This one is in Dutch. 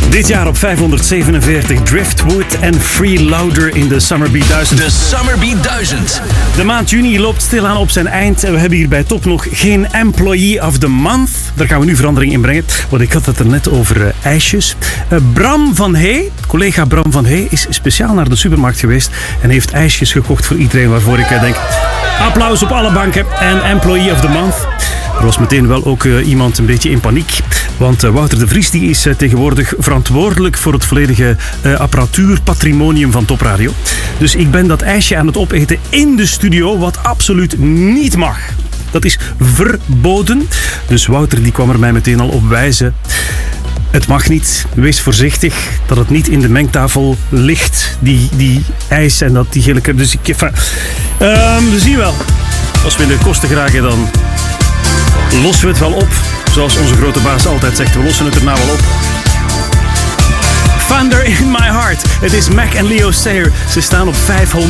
Dit jaar op 547 Driftwood en Free Louder in de Summer Beat 1000. De Summer Beat 1000. De maand juni loopt stilaan op zijn eind. We hebben hier bij Top nog geen Employee of the Month. Daar gaan we nu verandering in brengen. Want ik had het er net over ijsjes. Bram van Hey, collega Bram van Hey, is speciaal naar de supermarkt geweest en heeft ijsjes gekocht voor iedereen, waarvoor ik denk, applaus op alle banken. En Employee of the Month. Er was meteen wel ook iemand een beetje in paniek. Want Wouter de Vries die is tegenwoordig verantwoordelijk voor het volledige apparatuurpatrimonium van Top Radio. Dus ik ben dat ijsje aan het opeten in de studio, wat absoluut niet mag. Dat is verboden. Dus Wouter die kwam er mij meteen al op wijzen. Het mag niet. Wees voorzichtig dat het niet in de mengtafel ligt. Die ijs en die gele crème. Dus we zien wel. Als we in de kosten geraken, dan lossen we het wel op. Zoals onze grote baas altijd zegt, we lossen het erna wel op. Thunder in my heart. Het is Mac en Leo Sayer. Ze staan op 500.